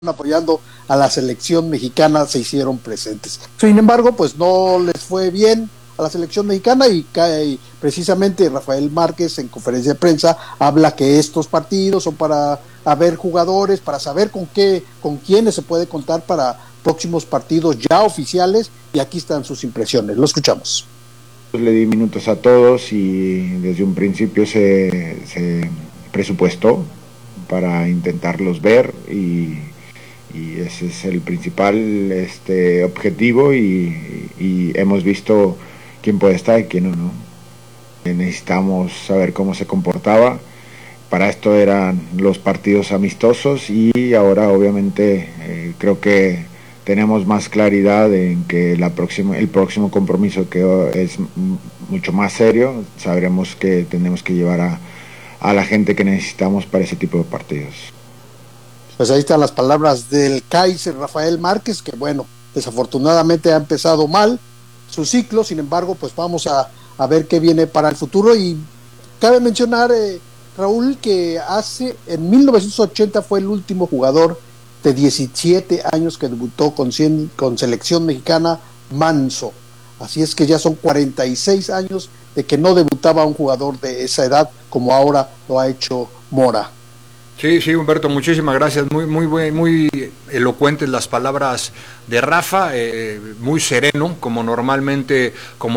apoyando a la selección mexicana se hicieron presentes. Sin embargo, pues no les fue bien a la selección mexicana y precisamente Rafael Márquez en conferencia de prensa habla que estos partidos son para haber jugadores, para saber con quiénes se puede contar para próximos partidos ya oficiales, y aquí están sus impresiones. Lo escuchamos. Le di minutos a todos y desde un principio se presupuestó para intentarlos ver y ese es el principal objetivo y hemos visto quién puede estar y quién no. Necesitamos saber cómo se comportaba. Para esto eran los partidos amistosos y ahora obviamente creo que tenemos más claridad en que el próximo compromiso, que es mucho más serio, sabremos que tenemos que llevar a la gente que necesitamos para ese tipo de partidos. Pues ahí están las palabras del Kaiser Rafael Márquez, que bueno, desafortunadamente ha empezado mal su ciclo. Sin embargo, pues vamos a ver qué viene para el futuro. Y cabe mencionar, Raúl, que en 1980 fue el último jugador de 17 años que debutó con selección mexicana, Manso. Así es que ya son 46 años de que no debutaba un jugador de esa edad como ahora lo ha hecho Mora. Sí, Humberto, muchísimas gracias. Muy elocuentes las palabras de Rafa, muy sereno, como normalmente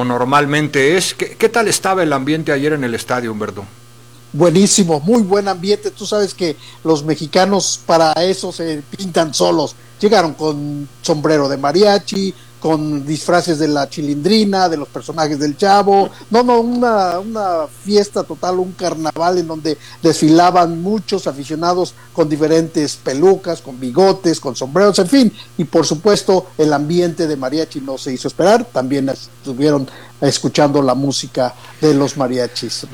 es. ¿Qué tal estaba el ambiente ayer en el estadio, Humberto? Buenísimo, muy buen ambiente. Tú sabes que los mexicanos para eso se pintan solos. Llegaron con sombrero de mariachi, con disfraces de la Chilindrina, de los personajes del Chavo. Una fiesta total, un carnaval en donde desfilaban muchos aficionados con diferentes pelucas, con bigotes, con sombreros, en fin. Y por supuesto el ambiente de mariachi no se hizo esperar. También estuvieron escuchando la música de los mariachis,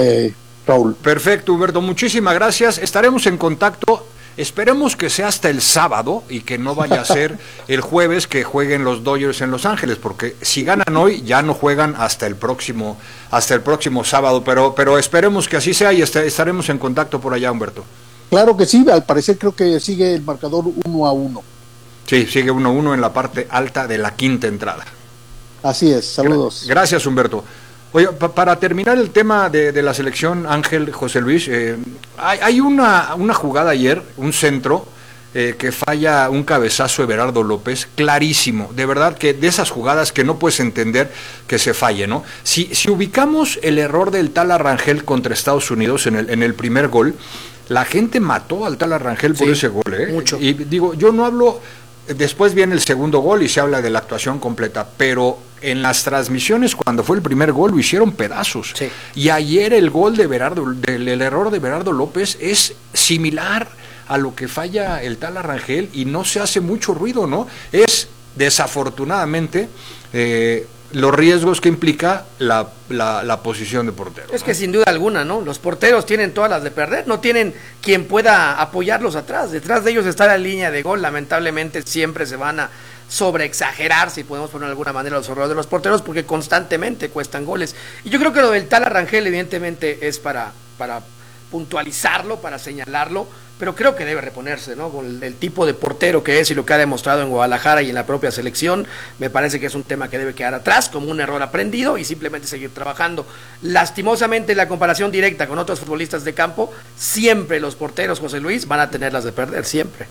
Raúl. Perfecto, Humberto, muchísimas gracias. Estaremos en contacto. Esperemos que sea hasta el sábado y que no vaya a ser el jueves que jueguen los Dodgers en Los Ángeles, porque si ganan hoy ya no juegan hasta el próximo sábado, pero esperemos que así sea y estaremos en contacto por allá, Humberto. Claro que sí, al parecer creo que sigue el marcador 1-1. Sí, sigue 1-1 en la parte alta de la quinta entrada. Así es, saludos. Gracias, Humberto. Oye, para terminar el tema de la selección, Ángel, José Luis, hay una jugada ayer, un centro, que falla un cabezazo de Everardo López, clarísimo, de verdad que de esas jugadas que no puedes entender que se falle, ¿no? Si ubicamos el error del Tala Rangel contra Estados Unidos en el primer gol, la gente mató al Tala Rangel por ese gol, mucho. Y digo, yo no hablo... Después viene el segundo gol y se habla de la actuación completa, pero en las transmisiones cuando fue el primer gol lo hicieron pedazos. Sí. Y ayer el gol de el error de Everardo López es similar a lo que falla el Tala Rangel y no se hace mucho ruido, ¿no? Es desafortunadamente los riesgos que implica la posición de portero. Es que sin duda alguna, ¿no? Los porteros tienen todas las de perder, no tienen quien pueda apoyarlos atrás. Detrás de ellos está la línea de gol. Lamentablemente siempre se van a sobreexagerar, si podemos poner de alguna manera, los errores de los porteros, porque constantemente cuestan goles. Y yo creo que lo del Tala Rangel evidentemente es para puntualizarlo, para señalarlo, pero creo que debe reponerse, ¿no? Con el tipo de portero que es y lo que ha demostrado en Guadalajara y en la propia selección, me parece que es un tema que debe quedar atrás como un error aprendido y simplemente seguir trabajando. Lastimosamente, la comparación directa con otros futbolistas de campo, siempre los porteros, José Luis, van a tener las de perder, siempre.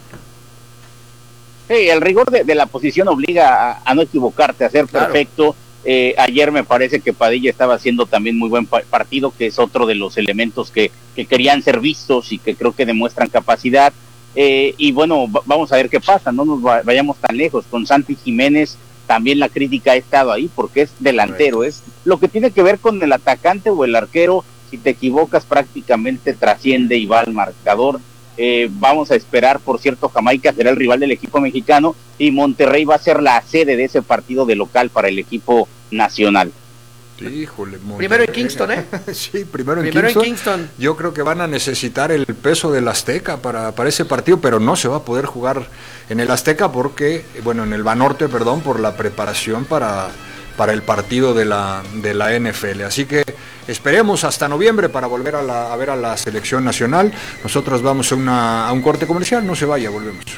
Sí, el rigor de la posición obliga a no equivocarte, a ser perfecto. Claro. Ayer me parece que Padilla estaba haciendo también muy buen partido, que es otro de los elementos que querían ser vistos y que creo que demuestran capacidad. Y bueno, vamos a ver qué pasa, no nos vayamos tan lejos. Con Santi Jiménez también la crítica ha estado ahí porque es delantero, es lo que tiene que ver con el atacante o el arquero. Si te equivocas prácticamente trasciende y va al marcador. Vamos a esperar, por cierto, Jamaica será el rival del equipo mexicano y Monterrey va a ser la sede de ese partido de local para el equipo nacional. Híjole, primero en Kingston, Sí, primero en Kingston. Yo creo que van a necesitar el peso del Azteca para ese partido, pero no se va a poder jugar en el Azteca porque, bueno, en el Banorte, perdón, por la preparación para para el partido de la NFL. Así que esperemos hasta noviembre para volver a ver a la selección nacional. Nosotros vamos a un corte comercial, no se vaya, volvemos.